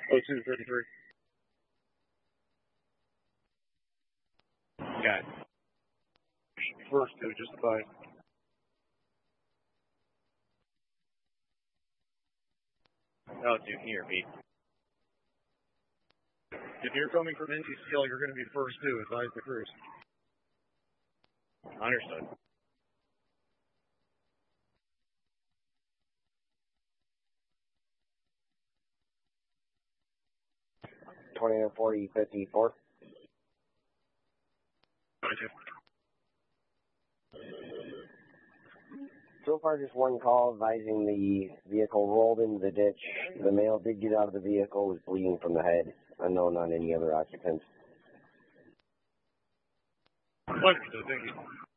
0233. Got it. First two, just fine. Oh, dude, can you repeat? If you're coming from NCCL, you're going to be first two. Advise the crews. Understood. $20 40 54. So far, just one call advising the vehicle rolled into the ditch. The male did get out of the vehicle, was bleeding from the head. Unknown on any other occupants. Understood, thank you.